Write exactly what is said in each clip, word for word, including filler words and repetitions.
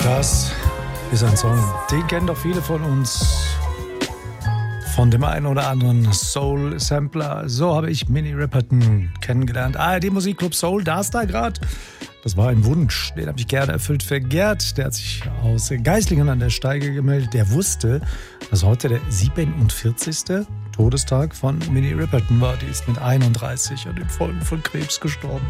Das ist ein Song, den kennen doch viele von uns. Von dem einen oder anderen Soul-Sampler. So habe ich Minnie Riperton kennengelernt. A R D Musikclub Soul, da ist da gerade. Das war ein Wunsch, den habe ich gerne erfüllt für Gerd. Der hat sich aus Geislingen an der Steige gemeldet. Der wusste, dass heute der siebenundvierzigste Todestag von Minnie Riperton war. Die ist mit einunddreißig an den Folgen von Krebs gestorben.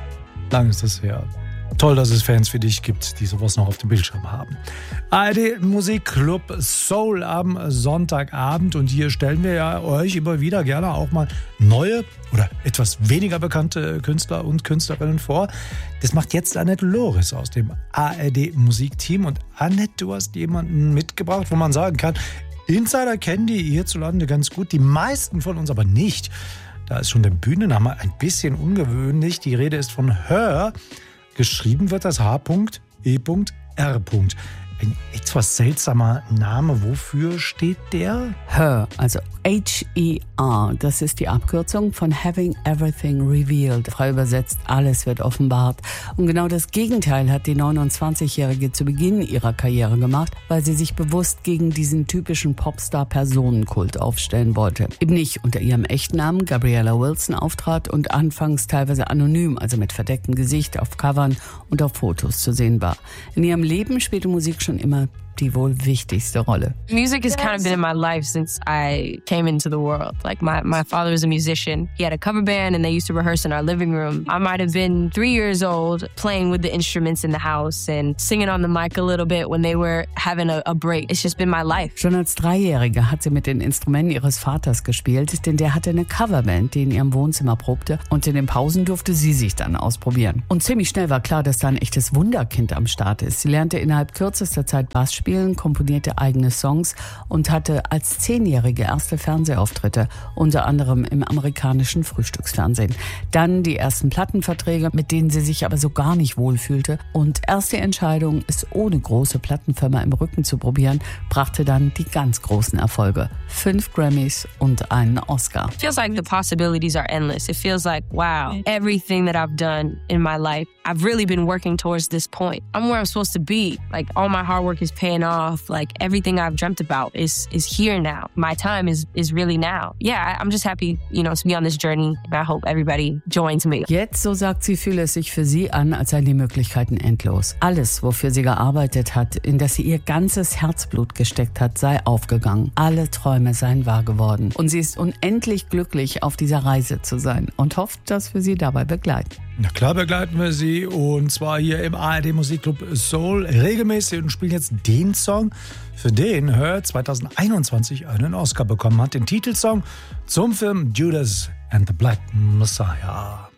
Lang ist das her. Toll, dass es Fans für dich gibt, die sowas noch auf dem Bildschirm haben. A R D Musikclub Soul am Sonntagabend. Und hier stellen wir ja euch immer wieder gerne auch mal neue oder etwas weniger bekannte Künstler und Künstlerinnen vor. Das macht jetzt Annette Loris aus dem A R D Musikteam. Und Annette, du hast jemanden mitgebracht, wo man sagen kann, Insider kennen die hierzulande ganz gut, die meisten von uns aber nicht. Da ist schon der Bühnenname ein bisschen ungewöhnlich. Die Rede ist von Her. Geschrieben wird das H E R. Ein etwas seltsamer Name. Wofür steht der? Her, also H E R, das ist die Abkürzung von Having Everything Revealed. Frei übersetzt, alles wird offenbart. Und genau das Gegenteil hat die neunundzwanzigjährige zu Beginn ihrer Karriere gemacht, weil sie sich bewusst gegen diesen typischen Popstar-Personenkult aufstellen wollte. Eben nicht unter ihrem echten Namen Gabriella Wilson auftrat und anfangs teilweise anonym, also mit verdecktem Gesicht, auf Covern und auf Fotos zu sehen war. In ihrem Leben spielte Musik schon immer die wohl wichtigste Rolle. Music has kind of been in my life since I came into the world. Like my, my father was a musician. He had a cover band and they used to rehearse in our living room. I might have been three years old playing with the instruments in the house and singing on the mic a little bit when they were having a, a break. It's just been my life. Schon als Dreijährige hat sie mit den Instrumenten ihres Vaters gespielt, denn der hatte eine Coverband, die in ihrem Wohnzimmer probte und in den Pausen durfte sie sich dann ausprobieren. Und ziemlich schnell war klar, dass da ein echtes Wunderkind am Start ist. Sie lernte innerhalb kürzester Zeit Bass spielen, komponierte eigene Songs und hatte als Zehnjährige erste Fernsehauftritte, unter anderem im amerikanischen Frühstücksfernsehen. Dann die ersten Plattenverträge, mit denen sie sich aber so gar nicht wohlfühlte. Und erst die Entscheidung, es ohne große Plattenfirma im Rücken zu probieren, brachte dann die ganz großen Erfolge. Fünf Grammys und einen Oscar. It feels like the possibilities are endless. It feels like, wow, everything that I've done in my life, I've really been working towards this point. I'm where I'm supposed to be. Like all my hard work is paying off. Like everything I've dreamt about is is here now. My time is is really now. Yeah, I'm just happy, you know, to be on this journey. And I hope everybody joins me. Jetzt, so sagt sie, fühle es sich für sie an, als seien die Möglichkeiten endlos. Alles, wofür sie gearbeitet hat, in das sie ihr ganzes Herzblut gesteckt hat, sei aufgegangen. Alle Träume seien wahr geworden. Und sie ist unendlich glücklich, auf dieser Reise zu sein und hofft, dass wir sie dabei begleiten. Na klar begleiten wir sie, und zwar hier im A R D Musikclub Soul regelmäßig, und spielen jetzt den Song, für den Her zweitausendeinundzwanzig einen Oscar bekommen hat. Den Titelsong zum Film Judas and the Black Messiah.